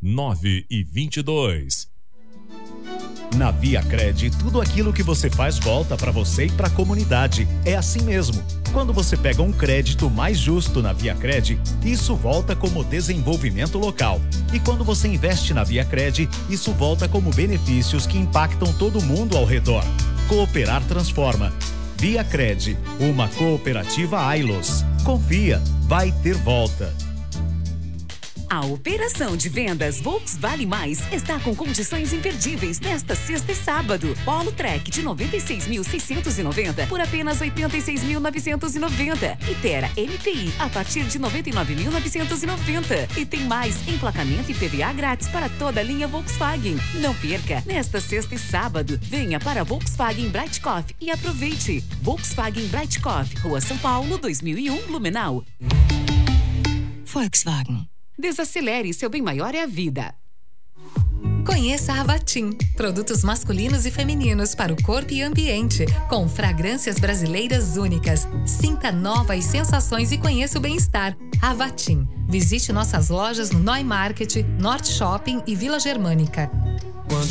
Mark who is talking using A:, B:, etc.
A: 9 e 22.
B: Na ViaCred, tudo aquilo que você faz volta para você e para a comunidade. É assim mesmo. Quando você pega um crédito mais justo na ViaCred, isso volta como desenvolvimento local. E quando você investe na ViaCred, isso volta como benefícios que impactam todo mundo ao redor. Cooperar transforma. ViaCred, uma cooperativa Ailos. Confia, vai ter volta.
C: A operação de vendas Volkswagen Mais está com condições imperdíveis nesta sexta e sábado. Polo Track de 96.690 por apenas 86.990. E Tera MPI a partir de 99.990. E tem mais, emplacamento e PVA grátis para toda a linha Volkswagen. Não perca, nesta sexta e sábado, venha para Volkswagen Breitkopf e aproveite. Volkswagen Breitkopf, Rua São Paulo, 2001, Blumenau.
D: Volkswagen.
C: Desacelere, seu bem maior é a vida.
D: Conheça a Avatim, produtos masculinos e femininos para o corpo e ambiente, com fragrâncias brasileiras únicas. Sinta novas sensações e conheça o bem-estar. Avatim. Visite nossas lojas no Neumarket, Norte Shopping e Vila Germânica.